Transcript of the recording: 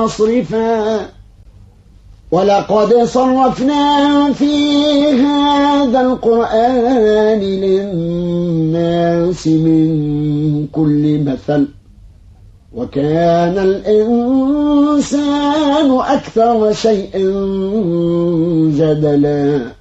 مصرفا ولقد صرفنا في هذا القرآن للناس من كل مثل وكان الإنسان أكثر شيء جدلا